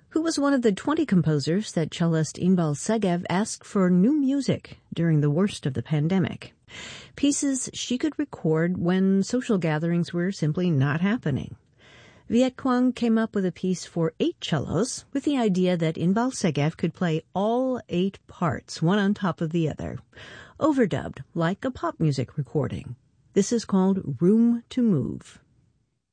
who was one of the 20 composers that cellist Inbal Segev asked for new music during the worst of the pandemic. Pieces she could record when social gatherings were simply not happening. Viet Quang came up with a piece for 8 cellos with the idea that Inbal Segev could play all 8 parts, one on top of the other, overdubbed like a pop music recording. This is called Room to Move.